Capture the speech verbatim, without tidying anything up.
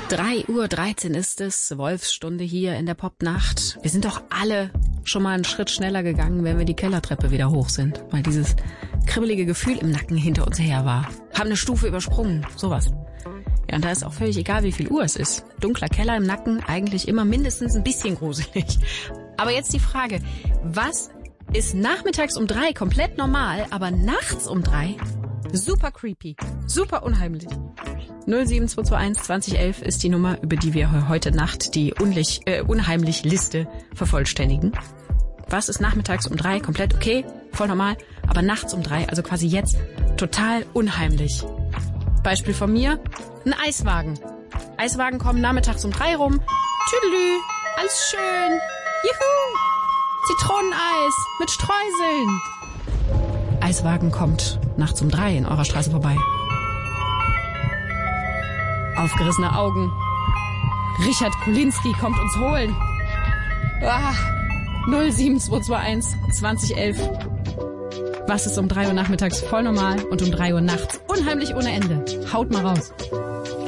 drei Uhr dreizehn ist es, Wolfsstunde hier in der Popnacht. Wir sind doch alle schon mal einen Schritt schneller gegangen, wenn wir die Kellertreppe wieder hoch sind, weil dieses kribbelige Gefühl im Nacken hinter uns her war. Haben eine Stufe übersprungen, sowas. Ja, und da ist auch völlig egal, wie viel Uhr es ist. Dunkler Keller im Nacken, eigentlich immer mindestens ein bisschen gruselig. Aber jetzt die Frage, was ist nachmittags um drei komplett normal, aber nachts um drei super creepy, super unheimlich? null sieben zwei zwei eins zwanzig elf ist die Nummer, über die wir heute Nacht die unlich, äh, unheimlich Liste vervollständigen. Was ist nachmittags um drei komplett okay, voll normal, aber nachts um drei, also quasi jetzt, total unheimlich? Beispiel von mir, ein Eiswagen. Eiswagen kommen nachmittags um drei rum. Tüdelü, alles schön. Juhu, Zitroneneis mit Streuseln. Eiswagen kommt nachts um drei in eurer Straße vorbei. Aufgerissene Augen. Richard Kulinski kommt uns holen. Ah, null sieben zwei zwei eins zwanzig elf. Was ist um drei Uhr nachmittags voll normal und um drei Uhr nachts unheimlich ohne Ende? Haut mal raus.